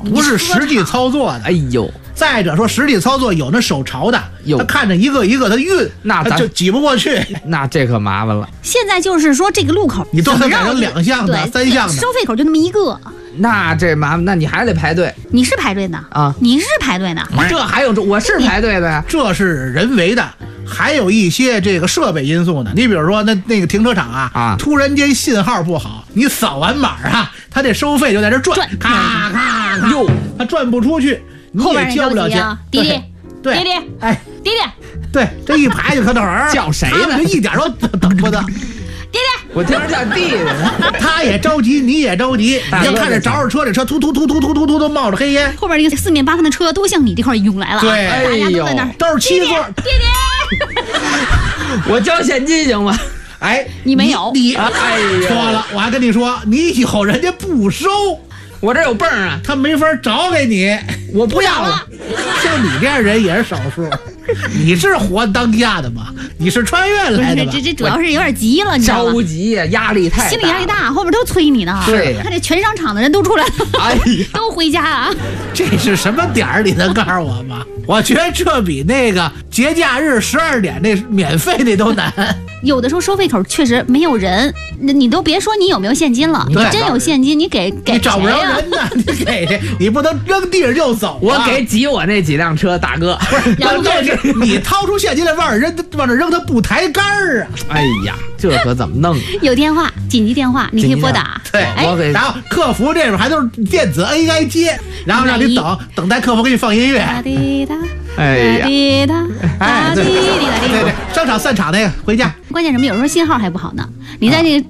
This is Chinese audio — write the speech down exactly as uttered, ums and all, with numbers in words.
不是实际操作的。 哎呦， 再者说，实际操作有那手潮的， 有他看着一个一个他运， 那咱他就挤不过去。 那这可麻烦了。 现在就是说这个路口你都能改成两项的、 对三项的， 收费口就那么一个。 那这麻烦，那你还得排队。 你是排队的啊？ 你是排队的？ 这还有这，我是排队的呀。 这是人为的，还有一些这个设备因素呢。你比如说那那个停车场啊， 啊， 突然间信号不好，你扫完码啊，他这收费就在这转， 转咔咔咔， 哟， 他转不出去，你也交不了钱。 啊、弟弟， 对， 弟弟， 哎， 弟弟， 对，这一排就可等儿， 叫谁呢？ 就一点都等不得。 弟弟， 我听着叫弟弟呢。 他也着急，你也着急，你就看着着着车，这车突突突突突突突都冒着黑烟， 后边一个四面八方的车都向你这块涌来了。 对， 大家都在那儿， 都是七座。 弟弟， 我交现金行吗？ 哎， 你没有， 你哎呀， 错了，我还跟你说，你有人家不收。 我这有泵啊， 他没法找给你， 我不要了。 像你这样人也是少数，你是活当下的吗？你是穿越来的吧？ 这这主要是有点急了，你知道吗？ 着急呀，压力太大， 心理压力大，后面都催你呢。 对呀， 看这全商场的人都出来了， 哎呀， 都回家啊！ 这是什么点儿？你能告诉我吗？我觉得这比那个节假日十二点那免费那都难。 有的时候收费口确实没有人，那你都别说你有没有现金了，你真有现金，你给给你找不着人呢，你给谁？你不能扔地上就走、啊。 我给挤我那几辆车，大哥。 不是，关键是你掏出现金来往那扔，往那扔，他不抬杆儿啊！ 哎呀，这可怎么弄？ 有电话，紧急电话，你可以拨打。 对， 哎， 我给。 然后客服这边还都是电子 A I 接，然后让你等等待客服给你放音乐。 哒滴哒， 哎呀， 滴哒， 哎，对对对，商场散场那个回家。 关键什么？有时候信号还不好呢，你在这个